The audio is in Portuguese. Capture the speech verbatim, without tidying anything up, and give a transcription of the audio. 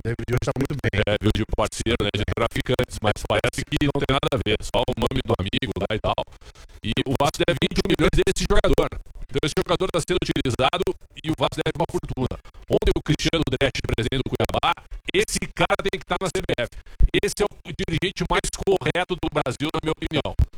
David hoje está muito bem. É, viu, de parceiro, né, de traficantes, mas parece que não tem nada a ver, só o nome do amigo lá e tal. E o Vasco deve vinte e um milhões desse jogador. Então esse jogador está sendo utilizado e o Vasco deve uma fortuna. Ontem o Cristiano Dresch, presidente do Cuiabá, esse cara tem que estar na C B F. Esse é o dirigente mais correto do Brasil, na minha opinião.